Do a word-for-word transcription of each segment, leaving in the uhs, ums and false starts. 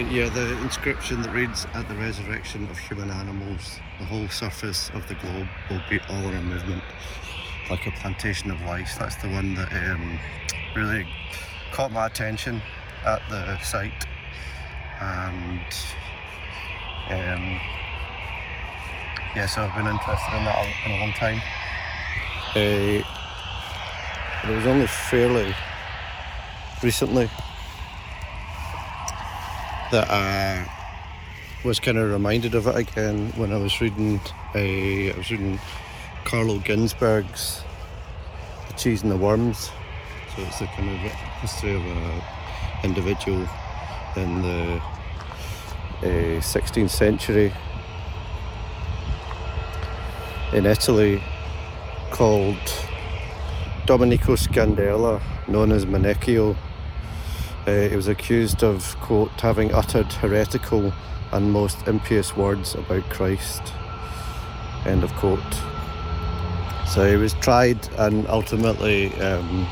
yeah, the inscription that reads, "At the resurrection of human animals, the whole surface of the globe will be all in a movement, like a plantation of lice." That's the one that um, really caught my attention at the site, and um, yeah, so I've been interested in that in a long time. Uh, it was only fairly recently that I was kind of reminded of it again when I was reading a, I was reading Carlo Ginzburg's The Cheese and the Worms. So it's the kind of history of an individual in the uh, sixteenth century in Italy called Domenico Scandella, known as Menecchio. Uh, he was accused of, quote, having uttered heretical and most impious words about Christ, end of quote. So he was tried and ultimately um,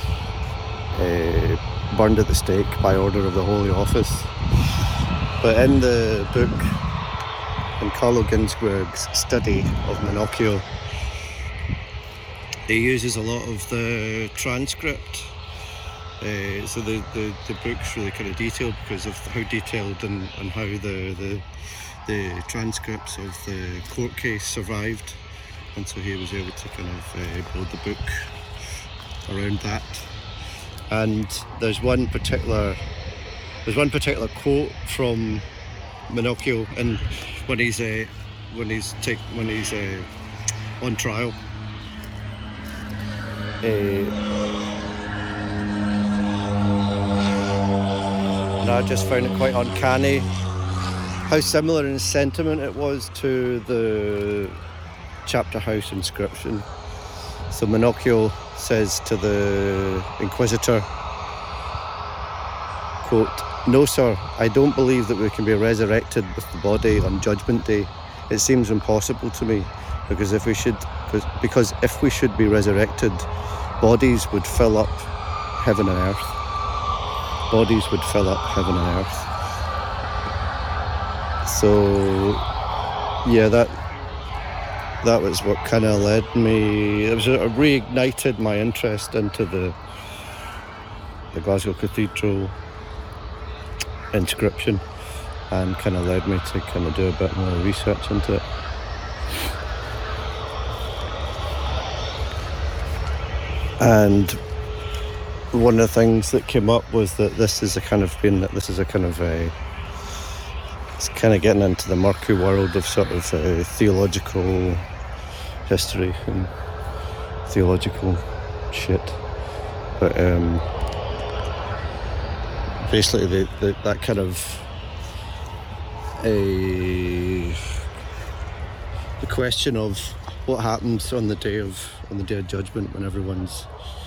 uh, burned at the stake by order of the Holy Office. But in the book, in Carlo Ginzburg's study of Menocchio, he uses a lot of the transcript. Uh, so the, the, the book's really kind of detailed because of how detailed and, and how the, the the transcripts of the court case survived, and so he was able to kind of uh, build the book around that. And there's one particular there's one particular quote from Menocchio, and when he's uh, when he's take when he's uh, on trial. Uh, And I just found it quite uncanny how similar in sentiment it was to the chapter house inscription. So Menocchio says to the inquisitor, quote, "No, sir, I don't believe that we can be resurrected with the body on Judgment Day. It seems impossible to me, because if we should, because if we should be resurrected, bodies would fill up heaven and earth. Bodies would fill up heaven and earth." So, yeah, that that was what kind of led me. It was it reignited my interest into the the Glasgow Cathedral inscription, and kind of led me to kind of do a bit more research into it. And one of the things that came up was that this is a kind of been this is a kind of a it's kind of getting into the murky world of sort of uh, theological history and theological shit. But um, basically, the, the, that kind of a the question of what happens on the day of on the day of judgment when everyone's